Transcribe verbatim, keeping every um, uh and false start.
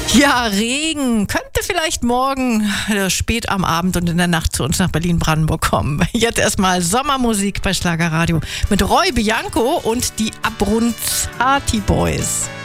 Ja, Regen könnte vielleicht morgen äh, spät am Abend und in der Nacht zu uns nach Berlin-Brandenburg kommen. Jetzt erstmal Sommermusik bei Schlagerradio mit Roy Bianco und die Abronzati Boys.